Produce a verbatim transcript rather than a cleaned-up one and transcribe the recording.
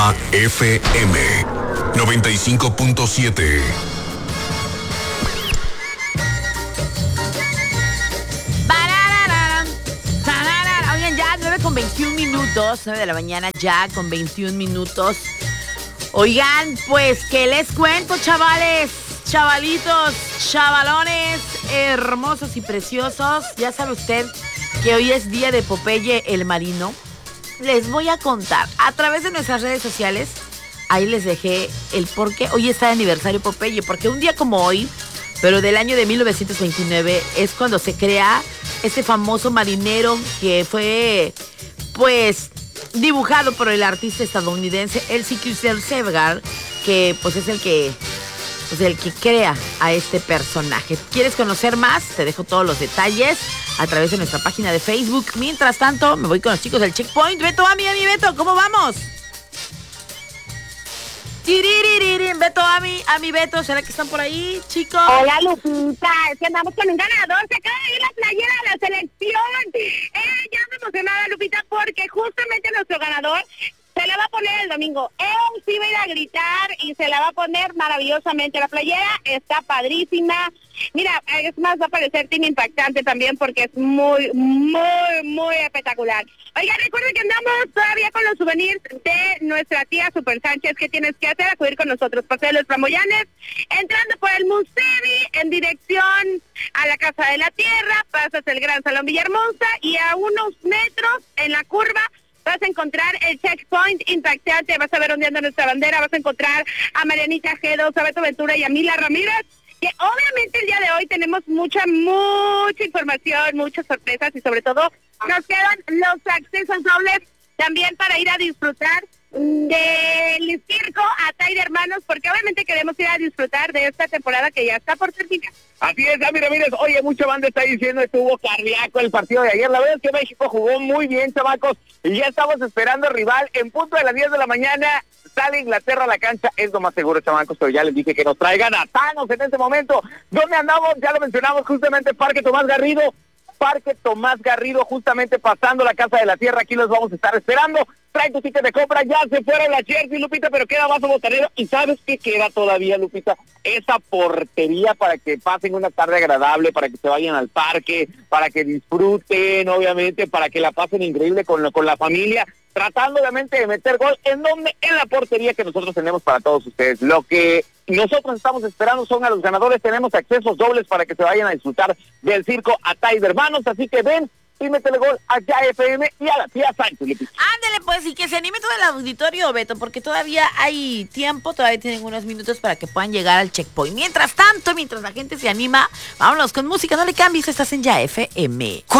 F M noventa y cinco punto siete. Oigan, ya nueve con veintiún minutos, nueve de la mañana ya con veintiún minutos. Oigan, pues, ¿qué les cuento, chavales? Chavalitos, chavalones, hermosos y preciosos. Ya sabe usted que hoy es día de Popeye el Marino. Les voy a contar a través de nuestras redes sociales. Ahí les dejé el por qué hoy está de aniversario Popeye. Porque un día como hoy, pero del año de mil novecientos veintinueve, es cuando se crea este famoso marinero que fue, pues, dibujado por el artista estadounidense Elsie Kieslowski, que pues es el que, pues, el que crea a este personaje. ¿Quieres conocer más? Te dejo todos los detalles a través de nuestra página de Facebook. Mientras tanto, me voy con los chicos del Checkpoint. Beto, a mí, a mí, Beto, ¿cómo vamos? Tiririririn, Beto, a mí, a mi Beto, ¿será que están por ahí, chicos? Hola, Lupita, es que andamos con un ganador, se acaba de ir la playera de la selección. Eh, ya me emocionada, Lupita, porque justamente nuestro ganador se la va a poner el domingo. Él sí va a ir a gritar y se la va a poner maravillosamente. La playera está padrísima. Mira, es más, va a parecer team impactante también porque es muy, muy, muy espectacular. Oiga, recuerden que andamos todavía con los souvenirs de nuestra tía Super Sánchez. ¿Qué tienes que hacer? Acudir con nosotros. Paseo de los Flamboyanes, entrando por el Musevi en dirección a la Casa de la Tierra, pasas el Gran Salón Villahermosa y a unos metros en la curva vas a encontrar el Checkpoint impactante, vas a ver ondeando nuestra bandera, vas a encontrar a Marianita Gedos, a Beto Ventura y a Mila Ramírez, que obviamente el día de hoy tenemos mucha, mucha información, muchas sorpresas y sobre todo nos quedan los accesos dobles también para ir a disfrutar del circo Atay de Hermanos, porque obviamente queremos ir a disfrutar de esta temporada que ya está por terminar. Así es, Gaby Ramírez. Oye, mucha banda está diciendo estuvo cardíaco el partido de ayer. La verdad es que México jugó muy bien, chamacos, y ya estamos esperando al rival. En punto de las diez de la mañana sale Inglaterra a la cancha, es lo más seguro, chamacos, pero ya les dije que nos traigan a Thanos en este momento. ¿Dónde andamos? Ya lo mencionamos, justamente Parque Tomás Garrido. Parque Tomás Garrido, justamente pasando la Casa de la Tierra, aquí los vamos a estar esperando. Trae tu ticket de compra, ya se fueron las Jersey, Lupita, pero queda vaso botanero. ¿Y sabes qué queda todavía, Lupita? Esa portería para que pasen una tarde agradable, para que se vayan al parque, para que disfruten, obviamente, para que la pasen increíble con, con la familia, tratando obviamente de meter gol. ¿En donde En la portería que nosotros tenemos para todos ustedes. Lo que nosotros estamos esperando son a los ganadores. Tenemos accesos dobles para que se vayan a disfrutar del circo Atay de Hermanos, así que ven y métele gol allá a F M y a la tía Sánchez. Ándele pues, y que se anime todo el auditorio, Beto, porque todavía hay tiempo, todavía tienen unos minutos para que puedan llegar al Checkpoint. Mientras tanto, mientras la gente se anima, vámonos con música, no le cambies, estás en Ya F M.